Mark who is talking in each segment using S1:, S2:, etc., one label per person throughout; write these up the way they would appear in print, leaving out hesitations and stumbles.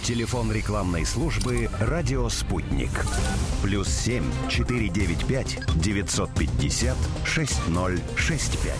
S1: Телефон рекламной службы «Радио Спутник». +7 495 950 6065.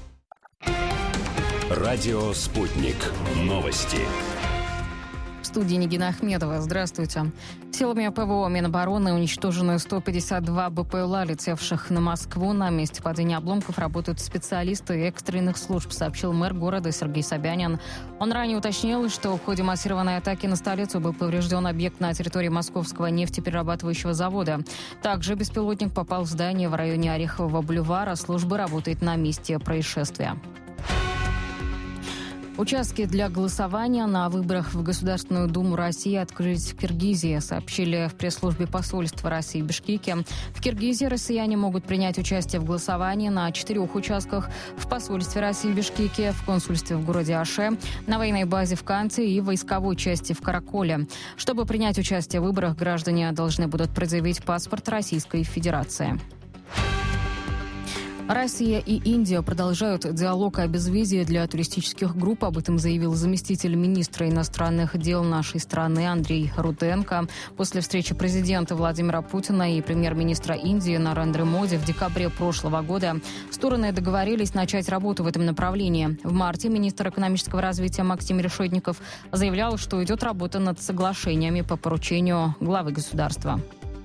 S1: «Радио Спутник». Новости.
S2: В студии Нигина Ахмедова. Здравствуйте. Силами ПВО Минобороны уничтожены 152 БПЛА, летевших на Москву. На месте падения обломков работают специалисты экстренных служб, сообщил мэр города Сергей Собянин. Он ранее уточнил, что в ходе массированной атаки на столицу был поврежден объект на территории Московского нефтеперерабатывающего завода. Также беспилотник попал в здание в районе Орехового бульвара. Служба работает на месте происшествия. Участки для голосования на выборах в Государственную Думу России открылись в Киргизии, сообщили в пресс-службе посольства России в Бишкеке. В Киргизии россияне могут принять участие в голосовании на 4 участках: в посольстве России в Бишкеке, в консульстве в городе Аше, на военной базе в Канте и войсковой части в Караколе. Чтобы принять участие в выборах, граждане должны будут предъявить паспорт Российской Федерации. Россия и Индия продолжают диалог о безвизе для туристических групп. Об этом заявил заместитель министра иностранных дел нашей страны Андрей Руденко. После встречи президента Владимира Путина и премьер-министра Индии Нарендры Моди в декабре прошлого года стороны договорились начать работу в этом направлении. В марте министр экономического развития Максим Решетников заявлял, что идет работа над соглашениями по поручению главы государства.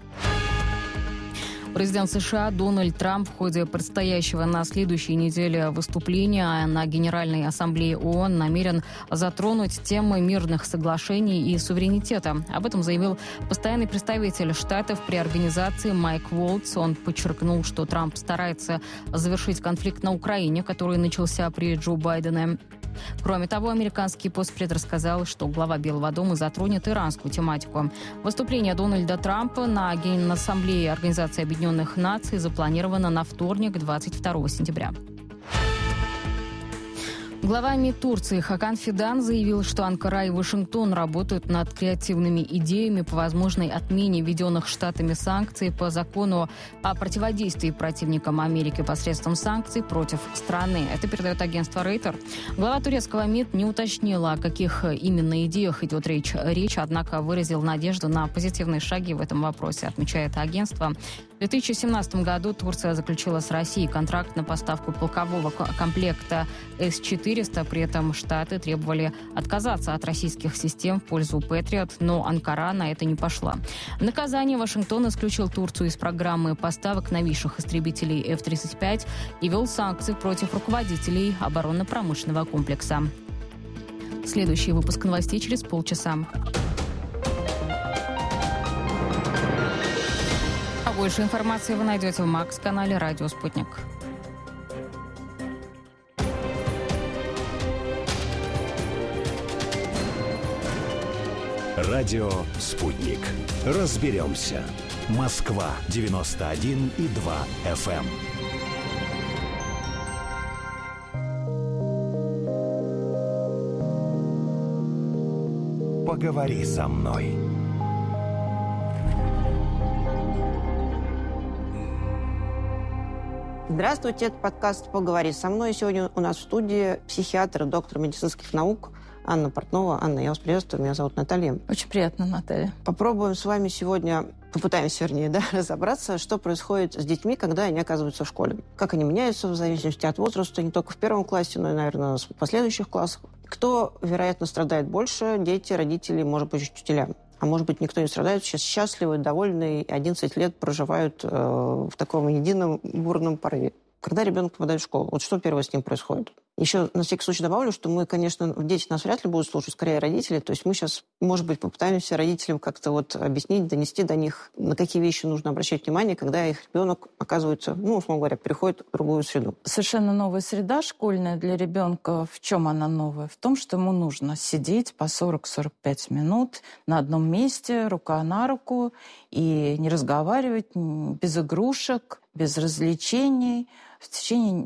S2: Президент США Дональд Трамп в ходе предстоящего на следующей неделе выступления на Генеральной Ассамблее ООН намерен затронуть темы мирных соглашений и суверенитета. Об этом заявил постоянный представитель Штатов при организации Майк Волтс. Он подчеркнул, что Трамп старается завершить конфликт на Украине, который начался при Джо Байдене. Кроме того, американский постпред рассказал, что глава Белого дома затронет иранскую тематику. Выступление Дональда Трампа на Генассамблее Организации Объединенных Наций запланировано на вторник, 22 сентября. Глава МИД Турции Хакан Фидан заявил, что Анкара и Вашингтон работают над креативными идеями по возможной отмене введенных Штатами санкций по закону о противодействии противникам Америки посредством санкций против страны. Это передает агентство Рейтер. Глава турецкого МИД не уточнила, о каких именно идеях идет речь, однако выразил надежду на позитивные шаги в этом вопросе, отмечает агентство. В 2017 году Турция заключила с Россией контракт на поставку полкового комплекта С-400. При этом Штаты требовали отказаться от российских систем в пользу Патриот, но Анкара на это не пошла. В наказание Вашингтон исключил Турцию из программы поставок новейших истребителей F-35 и ввел санкции против руководителей оборонно-промышленного комплекса. Следующий выпуск новостей через полчаса. Больше информации вы найдете в Макс-канале «Радио Спутник».
S1: «Радио Спутник». Разберемся. Москва 91,2 FM. Поговори со мной.
S3: Здравствуйте, это подкаст «Поговори со мной». Сегодня у нас в студии психиатр и доктор медицинских наук Анна Портнова. Анна, я вас приветствую, меня зовут Наталья.
S4: Очень приятно, Наталья.
S3: Попробуем с вами сегодня, попытаемся, разобраться, что происходит с детьми, когда они оказываются в школе. Как они меняются в зависимости от возраста, не только в первом классе, но и, наверное, в последующих классах. Кто, вероятно, страдает больше? Дети, родители, может быть, учителя. А может быть, никто не страдает, сейчас счастливы, довольны, 11 лет проживают в таком едином бурном порыве. Когда ребенок попадает в школу, вот что первое с ним происходит? Еще на всякий случай добавлю, что мы, конечно, дети нас вряд ли будут слушать, скорее родители. То есть мы сейчас, может быть, попытаемся родителям как-то объяснить, донести до них, на какие вещи нужно обращать внимание, когда их ребенок оказывается, условно говоря, приходит в другую среду.
S4: Совершенно новая среда школьная для ребенка. В чем она новая? В том, что ему нужно сидеть по 40-45 минут на одном месте, рука на руку, и не разговаривать без игрушек, без развлечений, в течение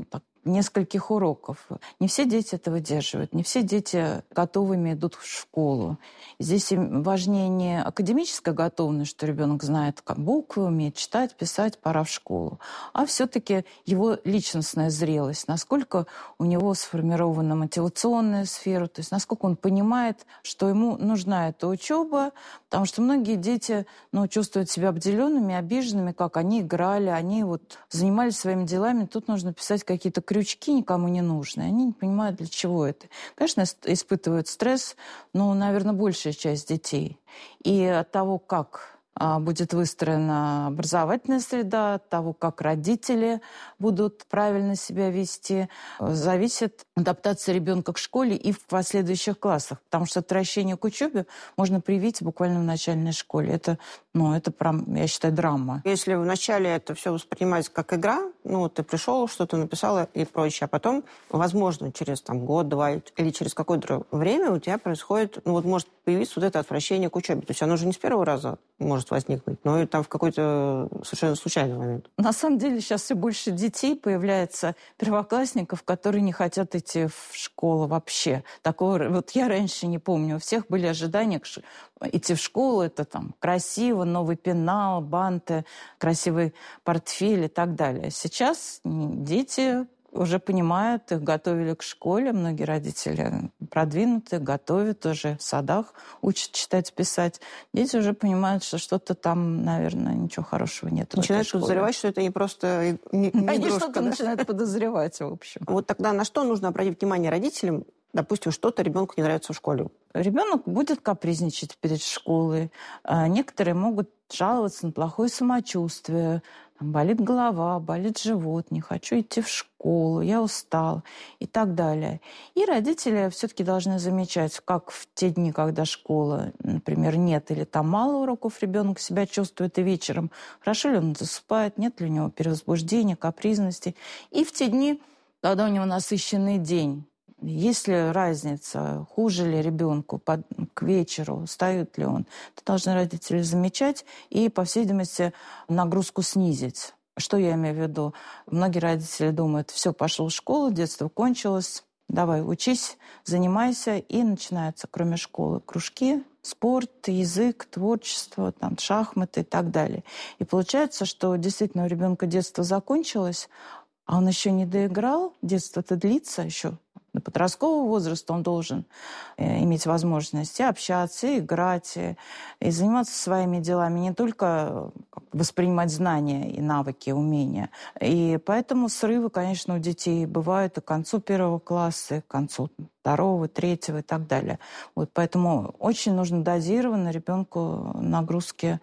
S4: нескольких уроков. Не все дети это выдерживают, не все дети готовыми идут в школу. Здесь важнее не академическая готовность, что ребенок знает как буквы, умеет читать, писать, пора в школу, а все-таки его личностная зрелость, насколько у него сформирована мотивационная сфера, то есть насколько он понимает, что ему нужна эта учеба, потому что многие дети чувствуют себя обделенными, обиженными, как они играли, они занимались своими делами, тут нужно писать какие-то крючки никому не нужные. Они не понимают, для чего это. Конечно, испытывают стресс, наверное, большая часть детей. И от того, как будет выстроена образовательная среда, от того, как родители будут правильно себя вести, зависит адаптация ребенка к школе и в последующих классах. Потому что отвращение к учебе можно привить буквально в начальной школе. Это прям, я считаю, драма.
S3: Если вначале это все воспринимается как игра, ты пришел, что-то написала и прочее, а потом, возможно, через год-два или через какое-то время у тебя происходит, может появиться это отвращение к учебе. То есть оно же не с первого раза может возникнуть, но и там в какой-то совершенно случайный момент.
S4: На самом деле сейчас все больше детей появляется, первоклассников, которые не хотят идти в школу вообще. Такого я раньше не помню. У всех были ожидания идти в школу, это красиво, новый пенал, банты, красивый портфель и так далее. Сейчас дети уже понимают, их готовили к школе, многие родители продвинутые, готовят уже в садах, учат читать, писать. Дети уже понимают, что что-то там, наверное, ничего хорошего нет.
S3: Начинают подозревать, что это не просто не
S4: Они
S3: игрушка,
S4: что-то начинают подозревать, в общем.
S3: Тогда на что нужно обратить внимание родителям? Допустим, что-то ребенку не нравится в школе.
S4: Ребенок будет капризничать перед школой. Некоторые могут жаловаться на плохое самочувствие. Болит голова, болит живот, не хочу идти в школу, я устал и так далее. И родители все-таки должны замечать, как в те дни, когда школы, например, нет или там мало уроков, ребенок себя чувствует и вечером. Хорошо ли он засыпает, нет ли у него перевозбуждения, капризности. И в те дни, когда у него насыщенный день, есть ли разница, хуже ли ребенку к вечеру, устает ли он, это должны родители замечать и, по всей видимости, нагрузку снизить. Что я имею в виду? Многие родители думают, все, пошел в школу, детство кончилось, давай учись, занимайся, и начинается, кроме школы, кружки, спорт, язык, творчество, шахматы и так далее. И получается, что действительно у ребенка детство закончилось, а он еще не доиграл, детство-то длится еще. До подросткового возраста он должен иметь возможность и общаться, и играть, и заниматься своими делами, не только воспринимать знания и навыки, умения. И поэтому срывы, конечно, у детей бывают и к концу 1 класса, и к концу 2, 3 и так далее. Поэтому очень нужно дозированно ребенку нагрузки